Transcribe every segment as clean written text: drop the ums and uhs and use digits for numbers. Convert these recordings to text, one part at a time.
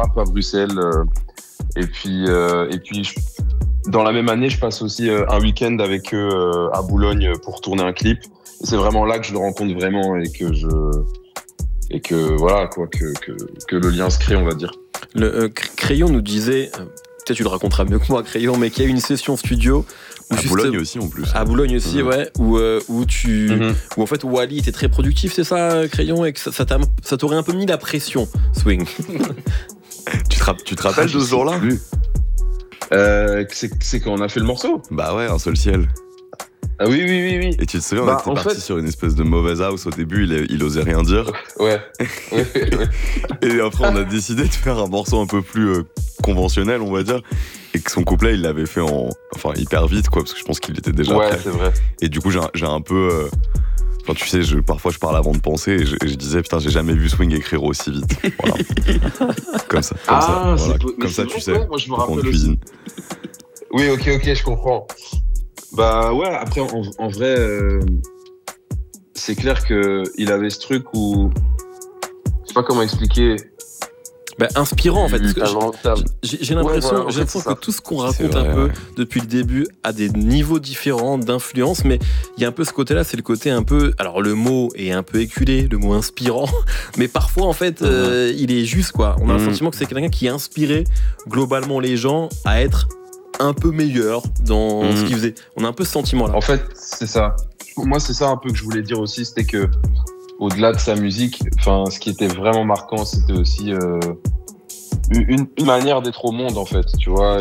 rap à Bruxelles. Dans la même année, je passe aussi un week-end avec eux à Boulogne pour tourner un clip. Et c'est vraiment là que je le rencontre vraiment et que voilà quoi, que le lien se crée, on va dire. Crayon nous disait, peut-être tu le raconteras mieux que moi, Crayon, mais qu'il y a eu une session studio. À Boulogne aussi en plus. À Boulogne aussi, ouais, où en fait Wally était très productif, c'est ça, Crayon, et que ça t'aurait un peu mis la pression, Swing. Tu te rappelles de ce jour-là? C'est quand on a fait le morceau. Bah ouais, Un seul ciel. Ah oui. Et tu te souviens, on était parti sur une espèce de mauvaise house au début, il osait rien dire. Ouais. Et après, on a décidé de faire un morceau un peu plus conventionnel, on va dire. Et que son couplet, il l'avait fait hyper vite, quoi, parce que je pense qu'il était déjà prêt. Ouais, c'est vrai. Et du coup, j'ai un peu. Tu sais, parfois je parle avant de penser et je disais, putain, j'ai jamais vu Swing écrire aussi vite. Voilà. Comme ça. Comme ça, tu sais. Ouais, moi, je me rappelle cuisine. Oui, ok, je comprends. Bah ouais, après, en vrai, c'est clair qu'il avait ce truc où. Je sais pas comment expliquer. Inspirant en fait. J'ai l'impression que tout ce qu'on raconte un peu depuis le début a des niveaux différents d'influence, mais il y a un peu ce côté-là, c'est le côté un peu. Alors le mot est un peu éculé, le mot inspirant, mais parfois en fait il est juste quoi. On a le sentiment que c'est quelqu'un qui a inspiré globalement les gens à être un peu meilleurs dans ce qu'il faisait. On a un peu ce sentiment-là. En fait, c'est ça. Moi, c'est ça un peu que je voulais dire aussi, c'était que au-delà de sa musique, ce qui était vraiment marquant, c'était aussi une manière d'être au monde, en fait, tu vois.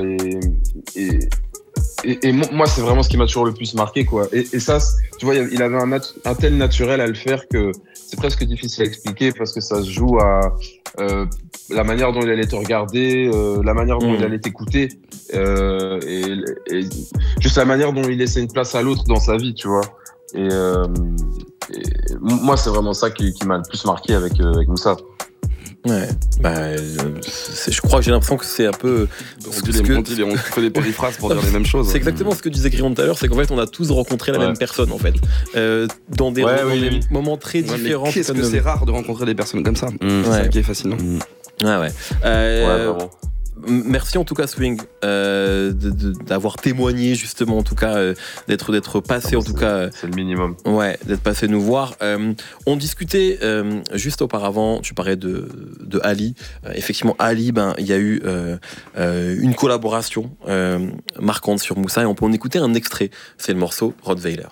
Et moi, c'est vraiment ce qui m'a toujours le plus marqué, quoi. Et ça, tu vois, il avait un tel naturel à le faire que c'est presque difficile à expliquer parce que ça se joue à la manière dont il allait te regarder, la manière dont il allait t'écouter, et juste la manière dont il laissait une place à l'autre dans sa vie, tu vois. Et moi, c'est vraiment ça qui m'a le plus marqué avec Moussa. Ouais, je crois que j'ai l'impression que c'est un peu. On fait des polyphrases pour dire les mêmes choses. C'est exactement ce que disait Crayon tout à l'heure, c'est qu'en fait on a tous rencontré la même personne en fait, dans des moments très différents. Qu'est-ce que c'est rare de rencontrer des personnes comme ça. C'est ça qui est fascinant. Ouais. Vraiment. Merci en tout cas Swing d'avoir témoigné justement en tout cas d'être passé en tout cas c'est le minimum. Ouais, d'être passé nous voir. On discutait juste auparavant, tu parlais de Ali. Effectivement Ali, il y a eu une collaboration marquante sur Moussa et on peut en écouter un extrait. C'est le morceau Rottweiler.